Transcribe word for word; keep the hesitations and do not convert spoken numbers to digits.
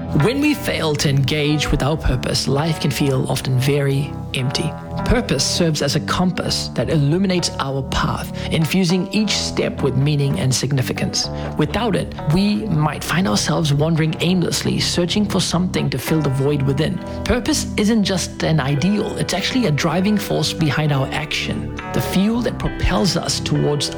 When we fail to engage with our purpose, life can feel often very empty. Purpose serves as a compass that illuminates our path, infusing each step with meaning and significance. Without it, we might find ourselves wandering aimlessly, searching for something to fill the void within. Purpose isn't just an ideal, it's actually a driving force behind our action, the fuel that propels us towards